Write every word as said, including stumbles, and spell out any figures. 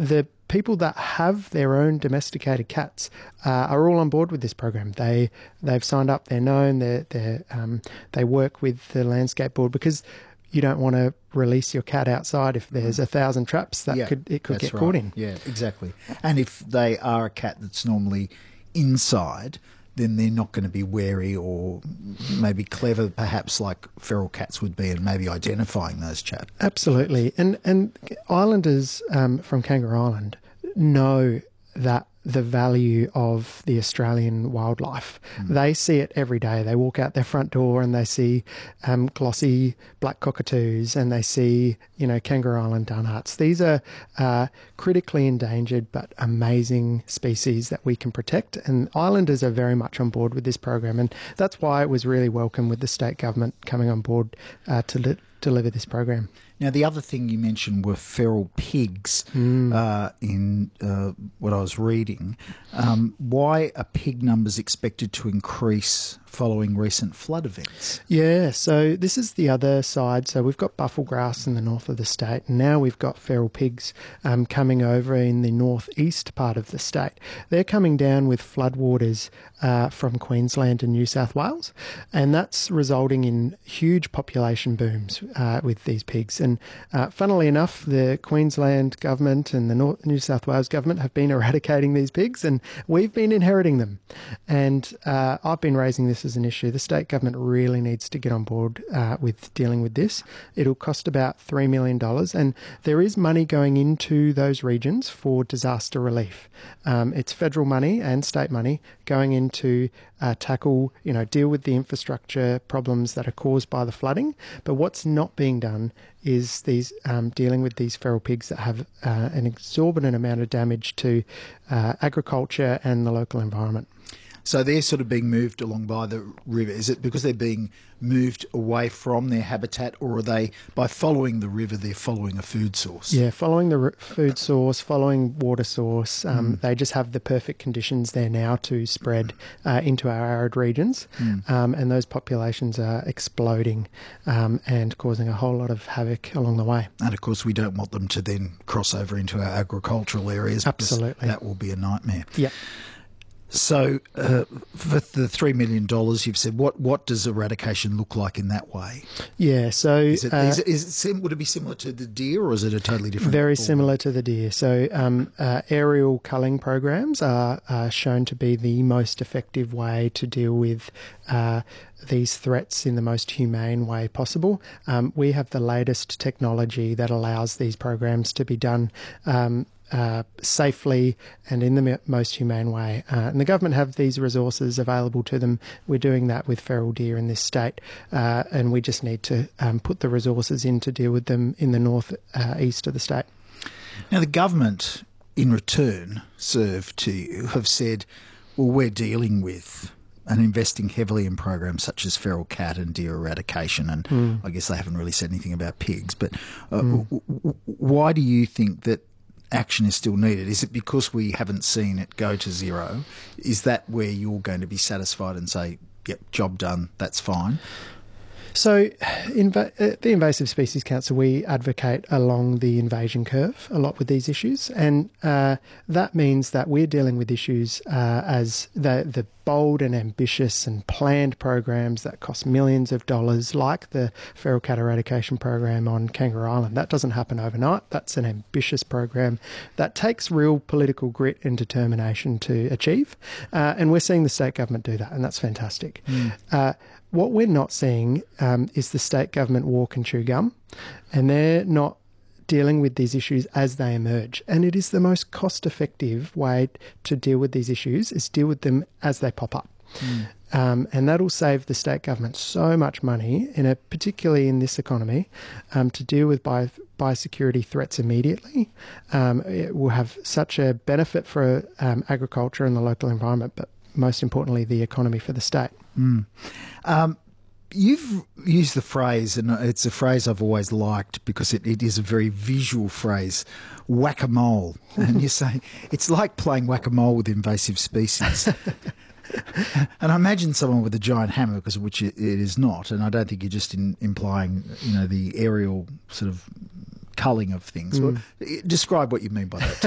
the people that have their own domesticated cats uh, are all on board with this program. They they've signed up. They're known. They they um, they work with the Landscape Board because you don't want to release your cat outside if there's a thousand traps that yeah, could it could get right. caught in. Yeah, exactly. And if they are a cat that's normally inside, then they're not going to be wary or maybe clever, perhaps like feral cats would be, and maybe identifying those chaps. Absolutely. And and islanders um, from Kangaroo Island know that the value of the Australian wildlife. Mm. They see it every day. They walk out their front door and they see um, glossy black cockatoos, and they see, you know, Kangaroo Island dunharts. These are uh, critically endangered but amazing species that we can protect, and islanders are very much on board with this program, and that's why it was really welcome with the state government coming on board uh, to li- deliver this program. Now, the other thing you mentioned were feral pigs mm. uh, in uh, what I was reading. Um, why are pig numbers expected to increase following recent flood events? Yeah, so this is the other side. So we've got buffel grass in the north of the state, and now we've got feral pigs um, coming over in the northeast part of the state. They're coming down with floodwaters uh, from Queensland and New South Wales, and that's resulting in huge population booms uh, with these pigs. And uh, funnily enough, the Queensland government and the North, New South Wales government have been eradicating these pigs, and we've been inheriting them. And uh, I've been raising this as an issue. The state government really needs to get on board uh, with dealing with this. It'll cost about three million dollars, and there is money going into those regions for disaster relief. Um, it's federal money and state money going into uh, tackle, you know, deal with the infrastructure problems that are caused by the flooding. But what's not being done is these um, dealing with these feral pigs that have uh, an exorbitant amount of damage to uh, agriculture and the local environment. So they're sort of being moved along by the river. Is it because they're being moved away from their habitat, or are they, by following the river, they're following a food source? Yeah, following the r- food source, following water source. Um, mm. They just have the perfect conditions there now to spread uh, into our arid regions. Mm. Um, and those populations are exploding um, and causing a whole lot of havoc along the way. And, of course, we don't want them to then cross over into our agricultural areas. Absolutely. That will be a nightmare. Yeah. So uh, for the three million dollars you've said, what, what does eradication look like in that way? Yeah, so... Is it, uh, is it, is it sim- would it be similar to the deer, or is it a totally different... Very form? Similar to the deer. So um, uh, aerial culling programs are, are shown to be the most effective way to deal with uh, these threats in the most humane way possible. Um, we have the latest technology that allows these programs to be done um, Uh, safely and in the most humane way. Uh, and the government have these resources available to them. We're doing that with feral deer in this state, uh, and we just need to um, put the resources in to deal with them in the north uh, east of the state. Now, the government, in return, served to you, have said, well, we're dealing with and investing heavily in programs such as feral cat and deer eradication, and mm. I guess they haven't really said anything about pigs, but uh, mm. w- w- why do you think that action is still needed? Is it because we haven't seen it go to zero? Is that where you're going to be satisfied and say, yep, job done, that's fine? So inv- at the Invasive Species Council, we advocate along the invasion curve a lot with these issues, and uh, that means that we're dealing with issues uh, as the, the bold and ambitious and planned programs that cost millions of dollars, like the feral cat eradication program on Kangaroo Island. That doesn't happen overnight. That's an ambitious program that takes real political grit and determination to achieve, uh, and we're seeing the state government do that, and that's fantastic. Mm. Uh, What we're not seeing um, is the state government walk and chew gum, and they're not dealing with these issues as they emerge. And it is the most cost-effective way to deal with these issues, is deal with them as they pop up. Mm. Um, and that'll save the state government so much money, in a, particularly in this economy, um, to deal with bio, biosecurity threats immediately. Um, it will have such a benefit for um, agriculture and the local environment, but most importantly, the economy for the state. Mm. Um, you've used the phrase, and it's a phrase I've always liked because it, it is a very visual phrase, whack-a-mole. And you say, it's like playing whack-a-mole with invasive species. And I imagine someone with a giant hammer, because which it, it is not, and I don't think you're just in, implying, you know, the aerial sort of culling of things. Mm. Well, describe what you mean by that.